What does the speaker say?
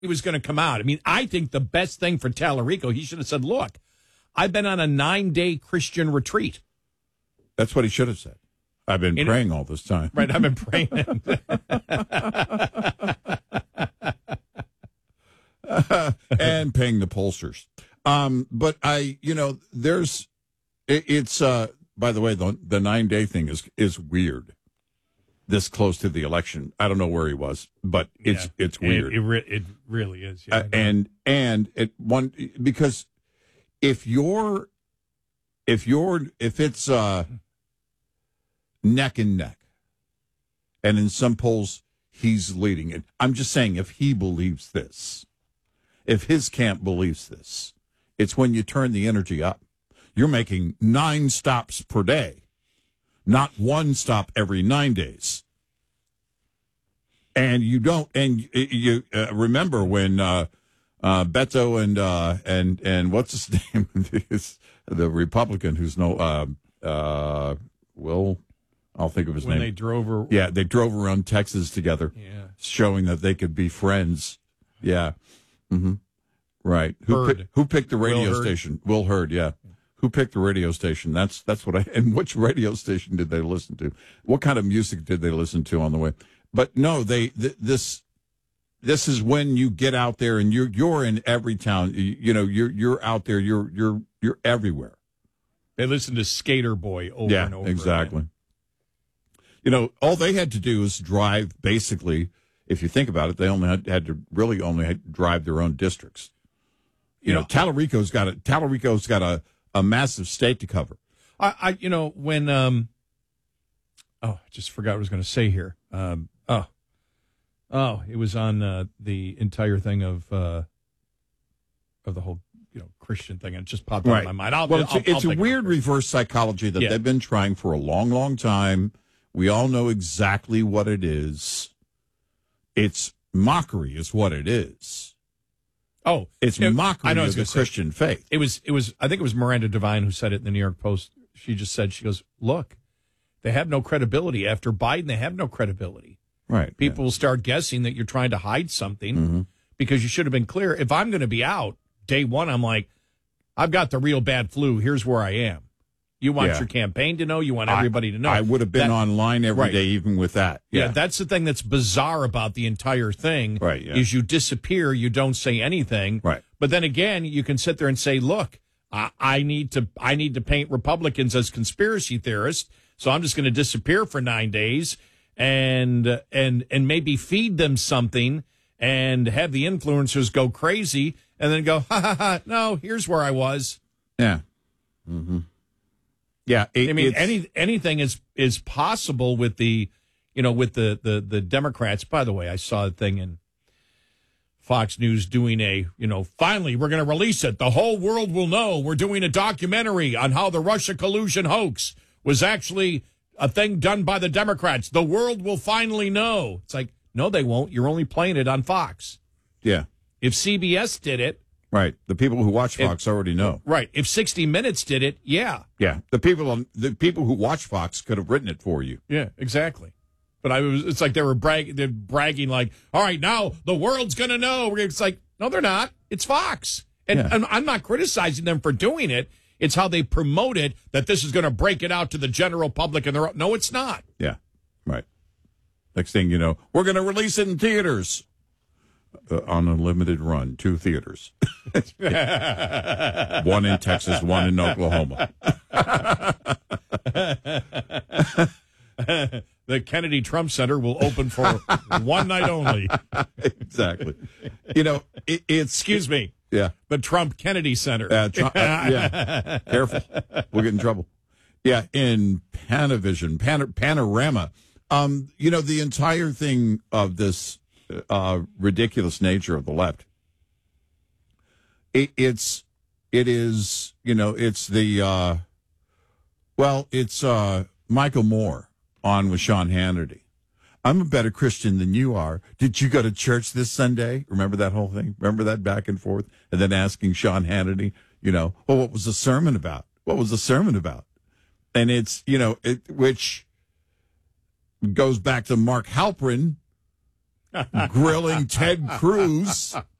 he was going to come out. I mean, I think the best thing for Tallarico, he should have said, look, I've been on a 9-day Christian retreat. That's what he should have said. I've been praying all this time. Right, I've been praying. And paying the pollsters. But it's by the way, the 9-day thing is weird. This close to the election. I don't know where he was, but it's weird. It really is. Yeah, because if it's neck and neck, and in some polls he's leading it. I'm just saying, if he believes this, if his camp believes this, it's when you turn the energy up. You're making 9 stops per day, not 1 stop every 9 days. And you you remember when Beto and what's his name, the Republican who's I'll think of his name. When they drove they drove around Texas together, showing that they could be friends. Yeah. Mm-hmm. Right. Who picked the radio station? Will Hurd, yeah. Who picked the radio station? That's what and which radio station did they listen to? What kind of music did they listen to on the way? But no, this is when you get out there and you're in every town. You're out there, you're everywhere. They listen to Skater Boy over and over. Exactly. Again. All they had to do is drive, basically, if you think about it, they only had to drive their own districts. Tallarico's got a massive state to cover. I just forgot what I was going to say here. It was on the entire thing of the whole Christian thing, and it just popped out of my mind. It's a weird reverse psychology that they've been trying for a long, long time. We all know exactly what it is. It's mockery is what it is. Oh, it's mockery of the Christian faith. It was. I think it was Miranda Devine who said it in the New York Post. She just said, she goes, look, they have no credibility. After Biden, they have no credibility. Right. People will start guessing that you're trying to hide something because you should have been clear. If I'm going to be out day one, I'm like, I've got the real bad flu. Here's where I am. You want your campaign to know. You want everybody to know. I would have been online every day, even with that. Yeah, that's the thing that's bizarre about the entire thing. Right. Yeah. Is you disappear, you don't say anything. Right. But then again, you can sit there and say, look, I need to paint Republicans as conspiracy theorists, so I'm just going to disappear for 9 days and maybe feed them something and have the influencers go crazy and then go, no, here's where I was. Yeah. Mm-hmm. Yeah, anything is possible with the Democrats. By the way, I saw a thing in Fox News doing finally we're going to release it. The whole world will know we're doing a documentary on how the Russia collusion hoax was actually a thing done by the Democrats. The world will finally know. It's like, no, they won't. You're only playing it on Fox. Yeah. If CBS did it. Right. The people who watch Fox already know. Right. If 60 Minutes did it, yeah. Yeah. The people who watch Fox could have written it for you. Yeah, exactly. But it's like they're bragging like, all right, now the world's going to know. It's like, no, they're not. It's Fox. And I'm not criticizing them for doing it. It's how they promote it, that this is going to break it out to the general public. And no, it's not. Yeah. Right. Next thing you know, we're going to release it in theaters. On a limited run, 2 theaters. One in Texas, one in Oklahoma. The Kennedy Trump Center will open for one night only. Exactly. Excuse me. Yeah. The Trump Kennedy Center. Yeah. Careful. We'll get in trouble. Yeah. In Panavision, Panorama. The entire thing of this ridiculous nature of the left. It's Michael Moore on with Sean Hannity. I'm a better Christian than you are. Did you go to church this Sunday? Remember that whole thing? Remember that back and forth? And then asking Sean Hannity, what was the sermon about? What was the sermon about? And it's, which goes back to Mark Halperin grilling Ted Cruz.